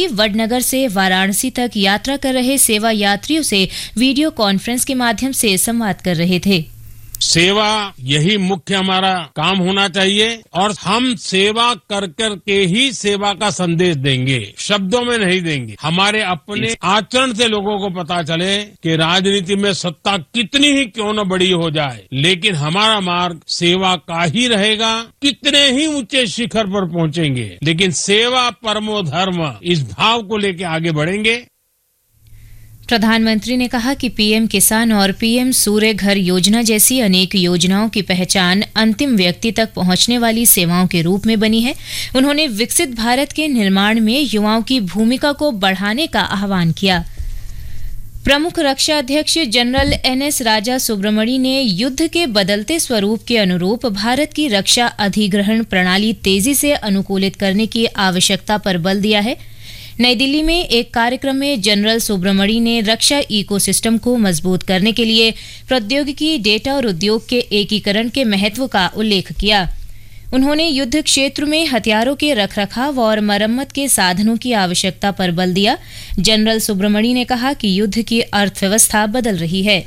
मोदी वडनगर से वाराणसी तक यात्रा कर रहे सेवा यात्रियों से वीडियो कॉन्फ्रेंस के माध्यम से संवाद कर रहे थे। सेवा यही मुख्य हमारा काम होना चाहिए और हम सेवा कर कर के ही सेवा का संदेश देंगे, शब्दों में नहीं देंगे। हमारे अपने आचरण से लोगों को पता चले कि राजनीति में सत्ता कितनी ही क्यों न बड़ी हो जाए, लेकिन हमारा मार्ग सेवा का ही रहेगा। कितने ही ऊंचे शिखर पर पहुंचेंगे, लेकिन सेवा परमो धर्म, इस भाव को लेकर आगे बढ़ेंगे। प्रधानमंत्री ने कहा कि पीएम किसान और पीएम सूर्य घर योजना जैसी अनेक योजनाओं की पहचान अंतिम व्यक्ति तक पहुंचने वाली सेवाओं के रूप में बनी है। उन्होंने विकसित भारत के निर्माण में युवाओं की भूमिका को बढ़ाने का आह्वान किया। प्रमुख रक्षा अध्यक्ष जनरल एनएस राजा सुब्रमणी ने युद्ध के बदलते स्वरूप के अनुरूप भारत की रक्षा अधिग्रहण प्रणाली तेजी से अनुकूलित करने की आवश्यकता पर बल दिया है। नई दिल्ली में एक कार्यक्रम में जनरल सुब्रमणी ने रक्षा इकोसिस्टम को मजबूत करने के लिए प्रौद्योगिकी, डेटा और उद्योग के एकीकरण के महत्व का उल्लेख किया। उन्होंने युद्ध क्षेत्र में हथियारों के रखरखाव और मरम्मत के साधनों की आवश्यकता पर बल दिया। जनरल सुब्रमणी ने कहा कि युद्ध की अर्थव्यवस्था बदल रही है।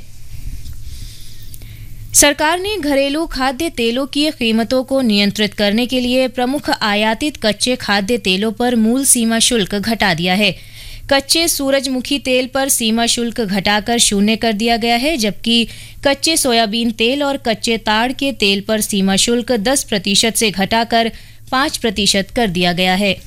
सरकार ने घरेलू खाद्य तेलों की कीमतों को नियंत्रित करने के लिए प्रमुख आयातित कच्चे खाद्य तेलों पर मूल सीमा शुल्क घटा दिया है। कच्चे सूरजमुखी तेल पर सीमा शुल्क घटाकर 0 कर दिया गया है, जबकि कच्चे सोयाबीन तेल और कच्चे ताड़ के तेल पर सीमा शुल्क 10% से घटाकर 5% कर दिया गया है।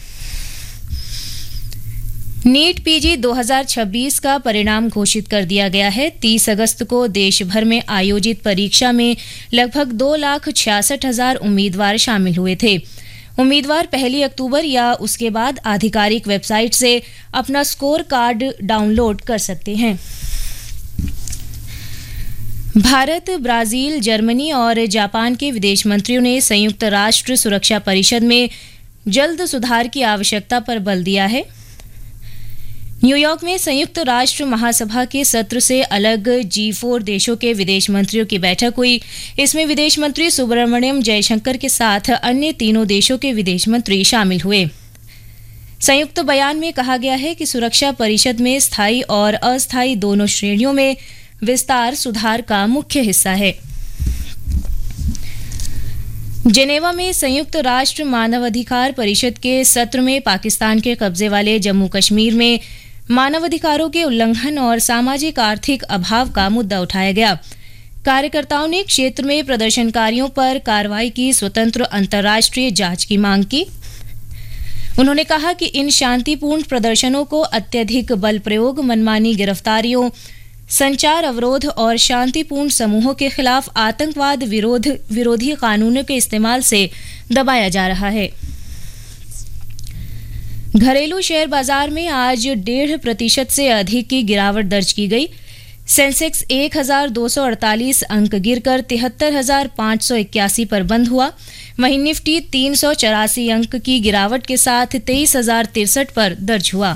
नीट पीजी 2026 का परिणाम घोषित कर दिया गया है। 30 अगस्त को देश भर में आयोजित परीक्षा में लगभग 2,66,000 उम्मीदवार शामिल हुए थे। उम्मीदवार 1 अक्टूबर या उसके बाद आधिकारिक वेबसाइट से अपना स्कोर कार्ड डाउनलोड कर सकते हैं। भारत, ब्राजील, जर्मनी और जापान के विदेश मंत्रियों ने संयुक्त राष्ट्र सुरक्षा परिषद में जल्द सुधार की आवश्यकता पर बल दिया है। न्यूयॉर्क में संयुक्त राष्ट्र महासभा के सत्र से अलग G4 देशों के विदेश मंत्रियों की बैठक हुई। इसमें विदेश मंत्री सुब्रमण्यम जयशंकर के साथ अन्य तीनों देशों के विदेश मंत्री शामिल हुए। संयुक्त बयान में कहा गया है कि सुरक्षा परिषद में स्थायी और अस्थायी दोनों श्रेणियों में विस्तार सुधार का मुख्य हिस्सा है। जेनेवा में संयुक्त राष्ट्र मानवाधिकार परिषद के सत्र में पाकिस्तान के कब्जे वाले जम्मू कश्मीर में मानवाधिकारों के उल्लंघन और सामाजिक आर्थिक अभाव का मुद्दा उठाया गया। कार्यकर्ताओं ने क्षेत्र में प्रदर्शनकारियों पर कार्रवाई की स्वतंत्र अंतर्राष्ट्रीय जांच की मांग की। उन्होंने कहा कि इन शांतिपूर्ण प्रदर्शनों को अत्यधिक बल प्रयोग, मनमानी गिरफ्तारियों, संचार अवरोध और शांतिपूर्ण समूहों के खिलाफ आतंकवाद विरोधी कानूनों के इस्तेमाल से दबाया जा रहा है। घरेलू शेयर बाजार में आज 1.5% से अधिक की गिरावट दर्ज की गई। सेंसेक्स 1,248 अंक गिरकर 73,581 पर बंद हुआ। वहीं निफ्टी 384 अंक की गिरावट के साथ 23,063 पर दर्ज हुआ।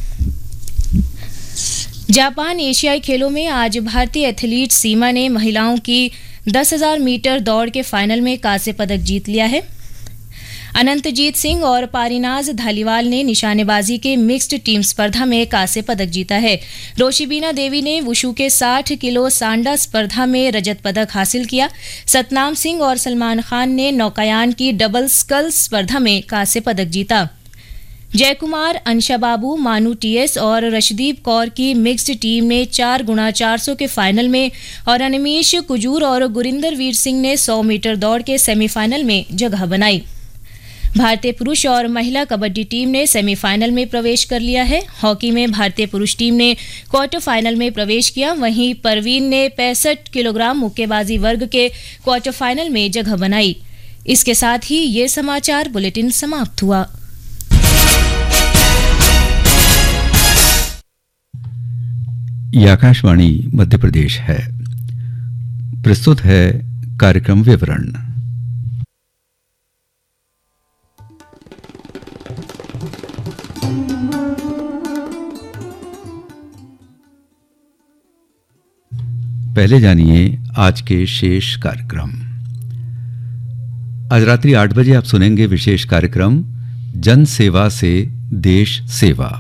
जापान एशियाई खेलों में आज भारतीय एथलीट सीमा ने महिलाओं की 10,000 मीटर दौड़ के फाइनल में कांस्य पदक जीत लिया है। अनंतजीत सिंह और पारीनाज धालीवाल ने निशानेबाजी के मिक्स्ड टीम स्पर्धा में कांस्य पदक जीता है। रोशिबीना देवी ने वुशु के 60 किलो सांडा स्पर्धा में रजत पदक हासिल किया। सतनाम सिंह और सलमान खान ने नौकायान की डबल स्कल स्पर्धा में कांस्य पदक जीता। जयकुमार, अंशा बाबू, मानू टीएस और रशदीप कौर की मिक्स्ड टीम ने 4x400 के फाइनल में और अनिमेश कुजूर और गुरिंदर वीर सिंह ने 100 मीटर दौड़ के सेमीफाइनल में जगह बनाई। भारतीय पुरुष और महिला कबड्डी टीम ने सेमीफाइनल में प्रवेश कर लिया है। हॉकी में भारतीय पुरुष टीम ने क्वार्टर फाइनल में प्रवेश किया। वहीं परवीन ने 65 किलोग्राम मुक्केबाजी वर्ग के क्वार्टर फाइनल में जगह बनाई। इसके साथ ही ये समाचार बुलेटिन समाप्त हुआ। ये आकाशवाणी मध्य प्रदेश है। प्रस्तुत है कार्यक्रम विवरण। पहले जानिए आज के शेष कार्यक्रम। आज रात्रि 8 बजे आप सुनेंगे विशेष कार्यक्रम जन सेवा से देश सेवा।